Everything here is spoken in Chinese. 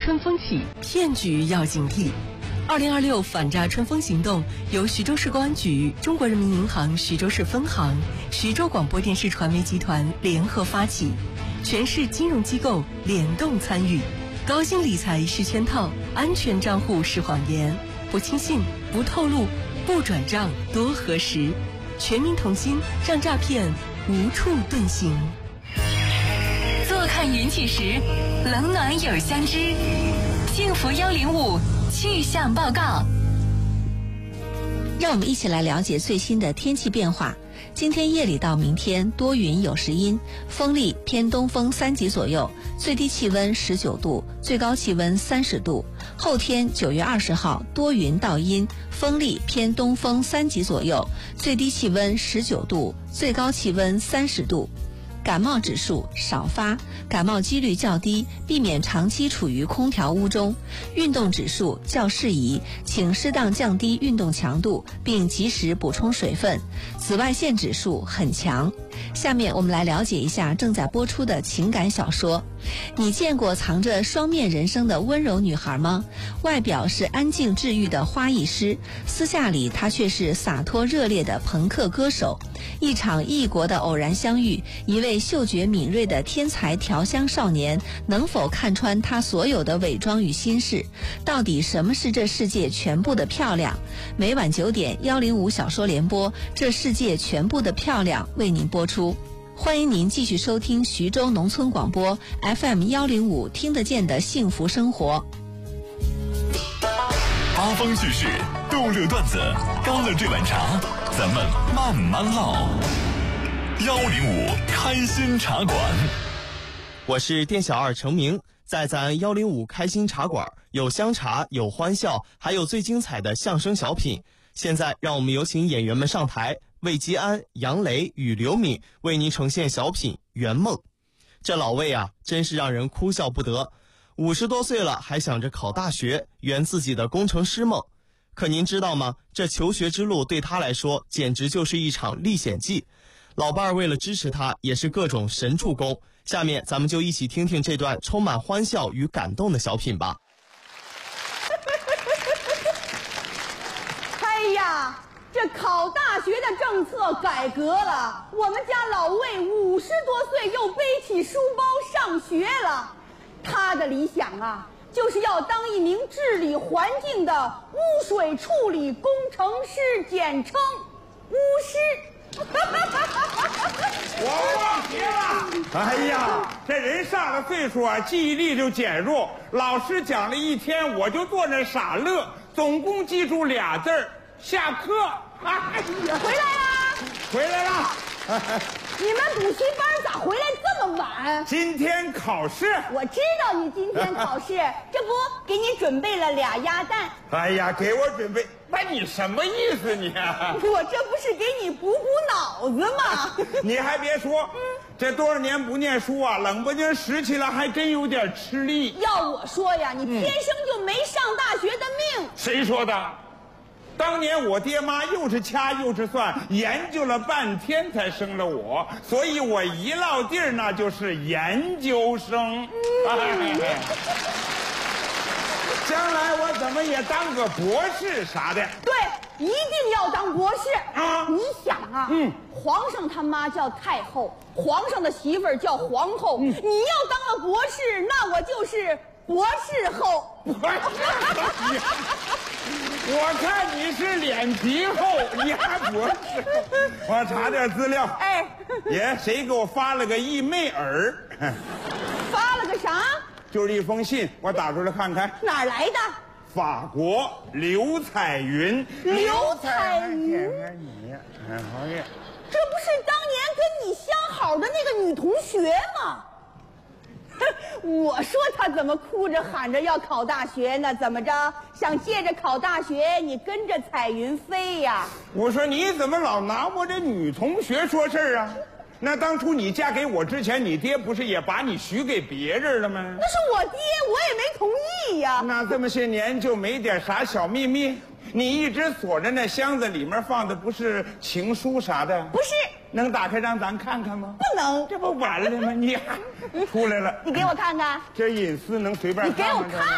春风起，骗局要警惕。2026反诈春风行动由徐州市公安局、中国人民银行徐州市分行、徐州广播电视传媒集团联合发起，全市金融机构联动参与。高薪理财是圈套，安全账户是谎言，不轻信，不透露，不转账，多核实。全民同心，让诈骗无处遁形。 坐看云起时，冷暖有相知。幸福105气象报告， 让我们一起来了解最新的天气变化。今天夜里到明天多云有时阴，风力偏东风3级左右，最低气温19度，最高气温30度。后天9月20号多云到阴，风力偏东风3级左右，最低气温19度，最高气温30度。感冒指数少发，感冒几率较低，避免长期处于空调屋中。运动指数较适宜，请适当降低运动强度，并及时补充水分。紫外线指数很强。下面我们来了解一下正在播出的情感小说。你见过藏着双面人生的温柔女孩吗？外表是安静治愈的花艺师，私下里她却是洒脱热烈的朋克歌手。一场异国的偶然相遇，一位嗅觉敏锐的天才调香少年，能否看穿他所有的伪装与心事？到底什么是这世界全部的漂亮？每晚9点105小说联播，这世界全部的漂亮为您播出。欢迎您继续收听徐州农村广播 FM 105听得见的幸福生活。 八方叙事，逗乐段子，干了这碗茶，咱们慢慢唠。105开心茶馆， 我是店小二程明，在咱105开心茶馆有香茶，有欢笑，还有最精彩的相声小品。现在让我们有请演员们上台，魏吉安、杨雷与刘敏为您呈现小品《圆梦》。这老魏啊，真是让人哭笑不得。50多岁了，还想着考大学，圆自己的工程师梦。可您知道吗？这求学之路对他来说，简直就是一场历险记。老伴儿为了支持他，也是各种神助攻。下面咱们就一起听听这段充满欢笑与感动的小品吧。 哎呀，这考大学的政策改革了，我们家老魏50多岁又背起书包上学了。他的理想啊，就是要当一名治理环境的污水处理工程师，简称巫师。 我忘学了。哎呀，这人上了岁数啊，记忆力就减弱。老师讲了一天，我就坐那傻乐，总共记住俩字儿：下课。哎呀， 回来啦！ 回来了。 你们补习班咋回来这么晚？ 今天考试。 我知道你今天考试，这不给你准备了2鸭蛋。 哎呀，给我准备，那你什么意思你？ 我这不是给你补脑子吗？ 你还别说，这多少年不念书啊，冷不丁拾起来还真有点吃力。 要我说呀，你天生就没上大学的命。 谁说的？当年我爹妈又是掐又是算，研究了半天才生了我，所以我一落地儿那就是研究生。将来我怎么也当个博士啥的？ 对，一定要当博士啊！ 你想啊，皇上他妈叫太后，皇上的媳妇儿叫皇后，你要当了博士，那我就是博士后。 我看你是脸皮厚，你还博士？我查点资料。 哎， 爷，谁给我发了个义妹儿？ 发了个啥？ 就是一封信，我打出来看看。 哪儿来的？ 法国刘彩云。 刘彩云， 你，好耶！ 这不是当年跟你相好的那个女同学吗？我说他怎么哭着喊着要考大学呢？怎么着，想借着考大学你跟着彩云飞呀？ 我说你怎么老拿我这女同学说事儿啊？那当初你嫁给我之前，你爹不是也把你许给别人了吗？ 那是我爹，我也没同意呀。 那这么些年就没点啥小秘密？你一直锁着那箱子，里面放的不是情书啥的？ 不是。 能打开让咱看看吗？ 不能。 这不完了吗？你出来了， 你给我看看。 这隐私能随便看吗？ 你给我看。